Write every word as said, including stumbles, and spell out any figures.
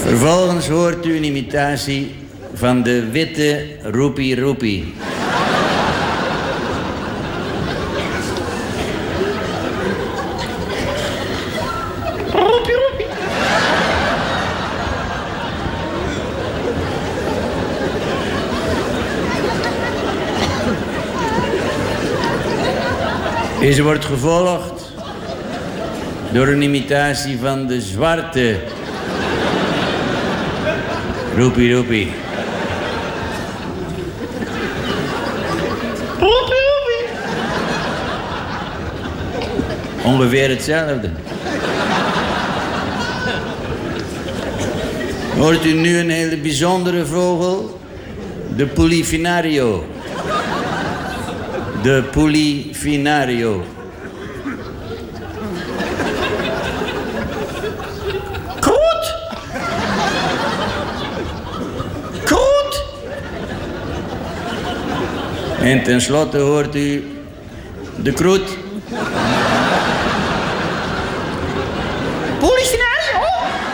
Vervolgens hoort u een imitatie van de witte roepie roepie. Roepie roepie. Deze wordt gevolgd door een imitatie van de zwarte roepie roepie. Roepie roepie. Ongeveer hetzelfde. Hoort u nu een hele bijzondere vogel? De Polifinario. De Polifinario. Kroet. Kroet. En tenslotte hoort u de kroet.